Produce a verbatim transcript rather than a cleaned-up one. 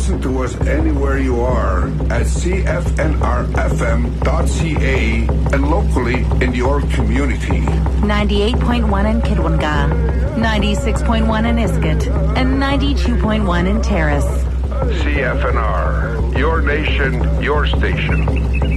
listen to us anywhere you are at C F N R F M dot C A and locally in your community. ninety-eight point one in Kidwinga, ninety-six point one in Iskut, and ninety-two point one in Terrace. C F N R, your nation, your station.